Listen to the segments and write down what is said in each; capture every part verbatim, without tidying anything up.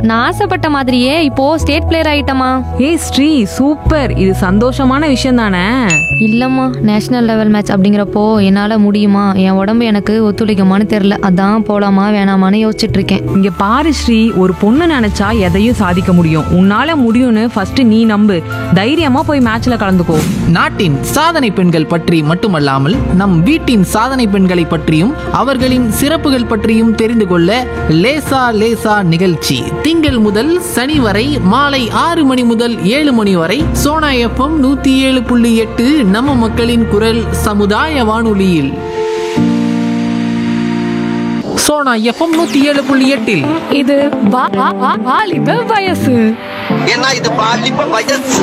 நான் ஆசைப்பட்ட மாதிரியே இப்போ ஸ்டேட் பிளேயர் ஆயிட்டமா. ஏய் ஸ்ரீ, சூப்பர். இது சந்தோஷமான விஷயம் தானே? இல்லம்மா, நேஷனல் லெவல் மேட்ச் அப்படிங்கிறப்போ என்னால முடியுமா, என் உடம்பு எனக்கு ஒத்துழைக்குமான்னு தெரியல. அதான் போலாமா வேணாமான்னு யோசிச்சுட்டு இருக்கேன். இங்க பாரு ஸ்ரீ, ஒரு பொண்ணு நினைச்சா எதையும் சாதிக்க முடியும். உன்னால முடியும்னு ஃபர்ஸ்ட் நீ நம்பு. தைரியமா போய் மேட்ச்ல கலந்துக்கோ. நாட்டின் சாதனை பெண்கள் பற்றி மட்டுமல்லாமல் நம் வீட்டின் சாதனை பெண்களை பற்றியும் அவர்களின் சிறப்புகள் பற்றியும் தெரிந்து கொள்ள லேசா லேசா நிகழ்ச்சி திங்கள் முதல் சனி வரை மாலை ஆறு மணி முதல் ஏழு மணி வரை சோனா எஃப்எம் நூத்தி ஏழு புள்ளி எட்டு நம்ம மக்களின் குரல் சமுதாய வானொலியில். சோனா எஃப்எம் நூத்தி ஏழு புள்ளி எட்டில் இது வா- வா- வா- வாலிப வயசு. ஏன்னா இது பாலிப்ப வயசு.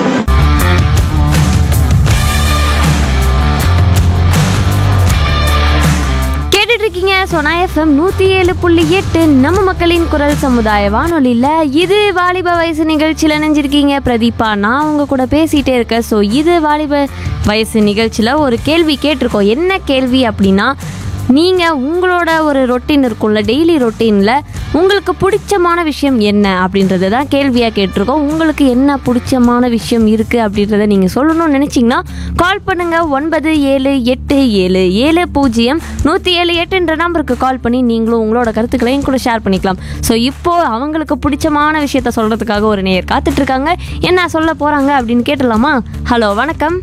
கேட்டுட்டு இருக்கீங்க சோனா எஃப்எம் நூற்றி ஏழு புள்ளி எட்டு நம்ம மக்களின் குரல் சமுதாய வானொலியில். இது வாலிப வயசு நிகழ்ச்சியில் நினைஞ்சிருக்கீங்க பிரதீபா. நான் உங்க கூட பேசிகிட்டே இருக்கேன். ஸோ இது வாலிப வயசு நிகழ்ச்சியில் ஒரு கேள்வி கேட்டிருக்கோம். என்ன கேள்வி அப்படின்னா, நீங்கள் உங்களோட ஒரு ரொட்டீன் இருக்கும்ல, டெய்லி ரொட்டீனில் உங்களுக்கு பிடிச்சமான விஷயம் என்ன அப்படின்றத தான் கேள்வியாக கேட்டிருக்கோம். உங்களுக்கு என்ன பிடிச்சமான விஷயம் இருக்குது அப்படின்றத நீங்கள் சொல்லணும்னு நினச்சிங்கன்னா கால் பண்ணுங்கள். ஒன்பது ஏழு எட்டு ஏழு ஏழு பூஜ்ஜியம் நூற்றி ஏழு எட்டுன்ற நம்பருக்கு கால் பண்ணி நீங்களும் உங்களோட கருத்துக்களையும் கூட ஷேர் பண்ணிக்கலாம். ஸோ இப்போது அவங்களுக்கு பிடிச்சமான விஷயத்த சொல்கிறதுக்காக ஒரு நேயர் காத்துட்ருக்காங்க. என்ன சொல்ல போகிறாங்க அப்படின்னு கேட்டலாமா? ஹலோ, வணக்கம்.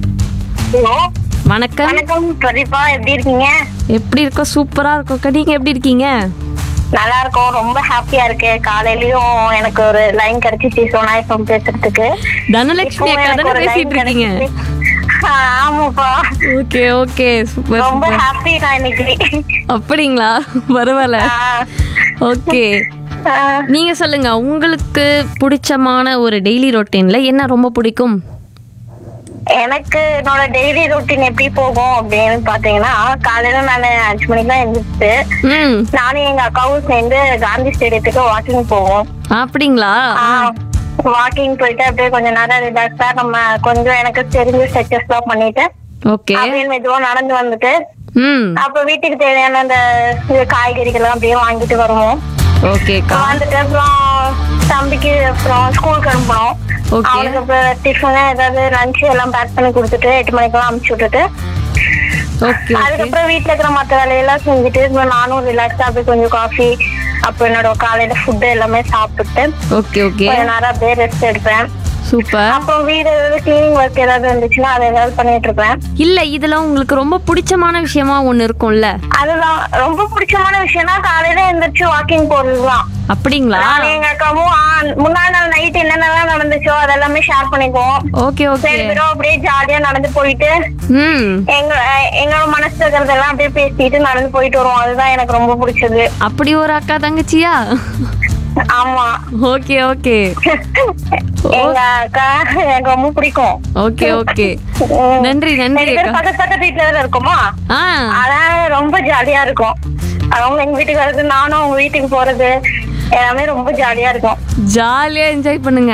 வணக்கம். வணக்கம் பிரதீபா, எப்படி இருக்கீங்க? எப்படி இருக்கோ? சூப்பரா இருக்கோம். நீங்க எப்படி இருக்கீங்க? நல்லா இருக்கோம். ரொம்ப ஹாப்பியா இருக்கு. காலையிலயும் எனக்கு ஒரு லைன் கிடைச்சிச்சு சோனா எஃப்எம் பேசுறதுக்கு. தனலட்சுமி அக்கா தானே பேசிட்டு இருக்கீங்க? ஆமாப்பா. Okay okay, super. ரொம்ப ஹாப்பி நான் இன்னைக்கு. அப்படிங்களா? பரவாயில்ல. ஓகே, நீங்க சொல்லுங்க, உங்களுக்கு பிடிச்சமான ஒரு டெய்லி ரொட்டீன்ல என்ன ரொம்ப பிடிக்கும்? எனக்கு என்னோட டெய்லி ரொட்டீன் எப்படி போகும் அப்படின்னு பாத்தீங்கன்னா, காலையில நான் அஞ்சு மணிக்கு தான் எழுந்திரிச்சு நானும் எங்க அக்காவும் சேர்ந்து காந்தி ஸ்டேடியத்துக்கு வாக்கிங் போவோம். அப்படிங்களா? வாக்கிங் போயிட்டு அப்படியே கொஞ்ச நேரம் ரிலாக்ஸா நம்ம கொஞ்சம் எனக்கு தெரிஞ்ச ஸ்ட்ரெச்சஸ் எல்லாம் பண்ணிட்டு ஓகே அப்படியே மெதுவா நடந்து வந்துட்டு ம் அப்ப வீட்டுக்கு தேவையான அந்த காய்கறிகள் எல்லாம் அப்படியே வாங்கிட்டு வருவோம். ஓகே வந்துட்டு அப்புறம் தம்பிக்கு அப்புறம் ஸ்கூலுக்கு அனுப்பணும். அவனுக்கு அப்புறம் டிஃபன் ஏதாவது லஞ்ச் எல்லாம் பேக் பண்ணி கொடுத்துட்டு எட்டு மணிக்கெல்லாம் அனுப்பிச்சு விட்டுட்டு அதுக்கப்புறம் வீட்டுல இருக்கிற மத்த வேலையெல்லாம் செஞ்சுட்டு நானும் ரிலாக்ஸா அப்படியே கொஞ்சம் காஃபி அப்புறம் என்னோட காலையில ஃபுட் எல்லாமே சாப்பிட்டு கொஞ்ச நேரம் அப்படியே ரெஸ்ட் எடுப்பேன். சூப்பர். அப்புறம் வீடு ஏதாவது கிளீனிங் ஒர்க் ஏதாவது இருந்துச்சுன்னா அதை ஏதாவது பண்ணிட்டு இருப்பேன். இல்ல, இதெல்லாம் உங்களுக்கு ரொம்ப பிடிச்சமான விஷயமா ஒண்ணு இருக்கும்ல? அதுதான் ரொம்ப பிடிச்சமான விஷயம்னா காலையில எந்திரிச்சு வாக்கிங் போறதுதான். அப்படிங்களா? எங்க அக்காவும் முன்னாடி நாள் நைட் என்னென்னலாம் நடந்துச்சோ அதெல்லாமே ஷேர் பண்ணிக்குவோம். Okay okay. அப்படியே ஜாலியா நடந்து போயிட்டு எங்க எங்களோட மனசுல இருக்கிறதெல்லாம் அப்படியே பேசிட்டு நடந்து போயிட்டு வருவோம். அதுதான் எனக்கு ரொம்ப பிடிச்சது. அப்படி ஒரு அக்கா தங்கச்சியா? ஆமா. Okay okay. எங்க அக்கா எனக்கு ரொம்ப பிடிக்கும். ஓகே ஓகே, நன்றி நன்றி. பக்கத்து பக்கத்து வீட்டுல இருக்குமா, அதான் ரொம்ப ஜாலியா இருக்கும். அவங்க எங்க வீட்டுக்கு வர்றது, நானும் அவங்க வீட்டுக்கு போறது எல்லாமே ரொம்ப ஜாலியா இருக்கும். ஜாலியா என்ஜாய் பண்ணுங்க.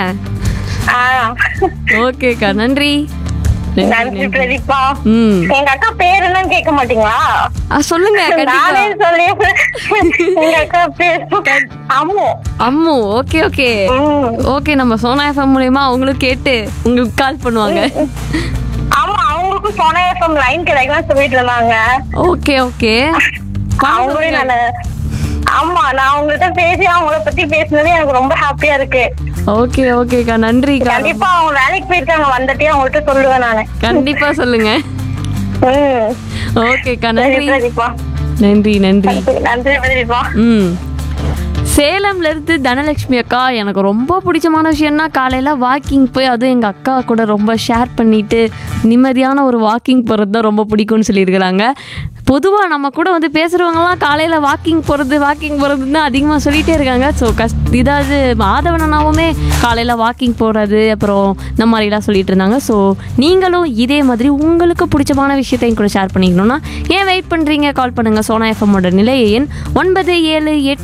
ஓகேக்கா, நன்றி நன்றி பிரதீபா. எங்க அக்கா பேர் என்னன்னு கேட்க மாட்டீங்களா? சொல்லுங்க. நானே சொல்லி எங்க அக்கா பேர் Ammu. Ammu. Okay okay okay. நம்ம சோனா எஃப்எம் மூலமா அவங்களும் கேட்டு உங்களுக்கு கால் பண்ணுவாங்க. ஆமா, அவங்களுக்கும் சோனா எஃப்எம் லைன் கிடைக்கலாம் சொல்லிட்டு இருந்தாங்க. Okay okay. அவங்களும் நான் ஆமா நான் அவங்கள்ட்ட பேசி அவங்கள பத்தி பேசினது எனக்கு ரொம்ப ஹாப்பியா இருக்கு. ஓகே ஓகேக்கா, நன்றி. கண்டிப்பா அவங்க வேலைக்கு போயிருக்காங்க, வந்துட்டே அவங்கள்ட்ட சொல்லுவேன் நானு. கண்டிப்பா சொல்லுங்க. ஓகேக்கா, நன்றி நன்றி நன்றி நன்றி பிரதீபா. ம் சேலம்ல இருந்து தனலட்சுமி அக்கா, எனக்கு ரொம்ப பிடிச்சமான விஷயம்னா காலையில வாக்கிங் போய் அதுவும் எங்கள் அக்கா கூட ரொம்ப ஷேர் பண்ணிட்டு நிம்மதியான ஒரு வாக்கிங் போகிறது தான் ரொம்ப பிடிக்கும்னு சொல்லியிருக்கிறாங்க. பொதுவாக நம்ம கூட வந்து பேசுகிறவங்கலாம் காலையில் வாக்கிங் போகிறது வாக்கிங் போகிறதுன்னு அதிகமாக சொல்லிகிட்டே இருக்காங்க. ஸோ கஷ் இதாவது மாதவனாவுமே காலையில் வாக்கிங் போகிறது அப்புறம் இந்த மாதிரிலாம் சொல்லிட்டு இருந்தாங்க. ஸோ நீங்களும் இதே மாதிரி உங்களுக்கு பிடிச்சமான விஷயத்தையும் கூட ஷேர் பண்ணிக்கணும்னா ஏன் வெயிட் பண்ணுறீங்க? கால் பண்ணுங்கள். சோனா எஃப்எம்மோட நிலைய எண் ஒன்பது ஏழு எட்டு